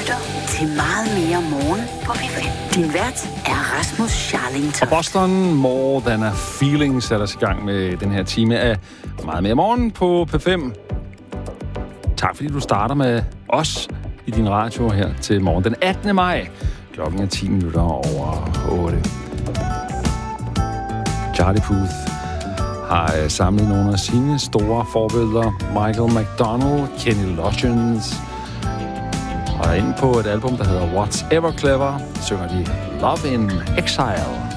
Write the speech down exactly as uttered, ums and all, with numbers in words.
lytter til Meget Mere Morgen på P fem. Din vært er Rasmus Scharling-Toft. Og Boston More Than a Feeling sætter os i gang med den her time af Meget Mere Morgen på P fem. Tak fordi du starter med os i din radio her til morgen den attende maj. Klokken er ti minutter over otte. Charlie Puth har samlet nogle af sine store forbilleder. Michael McDonald, Kenny Loggins. Og er inde på et album, der hedder What's Ever Clever, synger de Love in Exile.